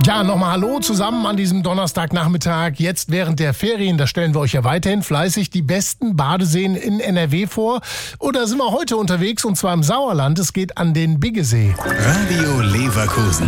Ja, nochmal Hallo zusammen an diesem Donnerstagnachmittag. Jetzt während der Ferien, da stellen wir euch ja weiterhin fleißig die besten Badeseen in NRW vor. Oder sind wir heute unterwegs, und zwar im Sauerland. Es geht an den Biggesee. Radio Leverkusen.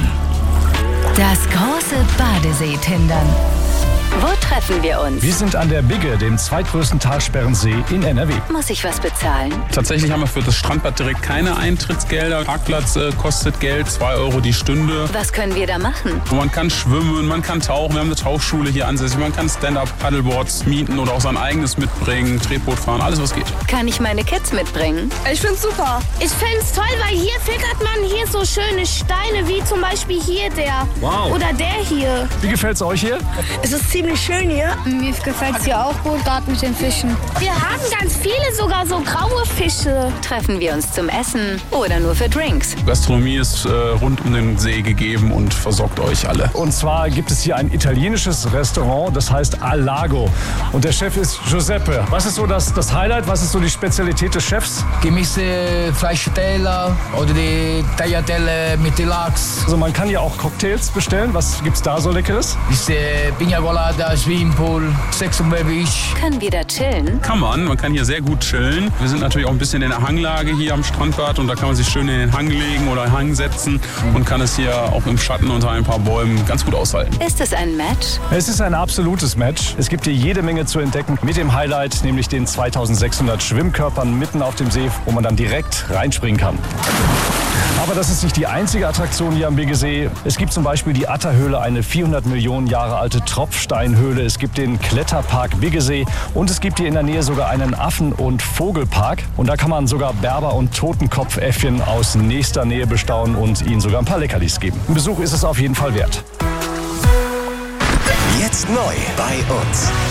Das große Badesee-Tindern. Wo treffen wir uns? Wir sind an der Bigge, dem zweitgrößten Talsperrensee in NRW. Muss ich was bezahlen? Tatsächlich haben wir für das Strandbad direkt keine Eintrittsgelder. Parkplatz kostet Geld, 2 Euro die Stunde. Was können wir da machen? Man kann schwimmen, man kann tauchen. Wir haben eine Tauchschule hier ansässig. Man kann Stand-Up-Paddleboards mieten oder auch sein eigenes mitbringen, Tretboot fahren, alles was geht. Kann ich meine Kids mitbringen? Ich find's super. Ich find's toll, weil hier fickert man hier so schöne Steine, wie zum Beispiel hier der. Wow. Oder der hier. Wie gefällt's euch hier? Es ist ziemlich schön hier. Mir gefällt's hier auch gut, gerade mit den Fischen. Wir haben ganz viele, sogar so graue Fische. Treffen wir uns zum Essen oder nur für Drinks? Gastronomie ist rund um den See gegeben und versorgt euch alle. Und zwar gibt es hier ein italienisches Restaurant, das heißt Al Lago. Und der Chef ist Giuseppe. Was ist so das Highlight? Was ist so die Spezialität des Chefs? Gemischte Fleischteller oder die Tagliatelle mit Lachs. Also man kann ja auch Cocktails bestellen. Was gibt's da so Leckeres? Diese Piña Colada, Swimmingpool, Sex und Babish. Können wir da chillen? Man kann hier sehr gut chillen. Wir sind natürlich auch ein bisschen in der Hanglage hier am Strandbad und da kann man sich schön in den Hang legen oder Hang setzen und kann es hier auch im Schatten unter ein paar Bäumen ganz gut aushalten. Ist es ein Match? Es ist ein absolutes Match. Es gibt hier jede Menge zu entdecken mit dem Highlight, nämlich den 2600 Schwimmkörpern mitten auf dem See, wo man dann direkt reinspringen kann. Aber das ist nicht die einzige Attraktion hier am Biggesee. Es gibt zum Beispiel die Atterhöhle, eine 400 Millionen Jahre alte Tropfsteinhöhle. Es gibt den Kletterpark Biggesee und es gibt hier in der Nähe sogar einen Affen- und Vogelpark. Und da kann man sogar Berber- und Totenkopfäffchen aus nächster Nähe bestaunen und ihnen sogar ein paar Leckerlis geben. Ein Besuch ist es auf jeden Fall wert. Jetzt neu bei uns.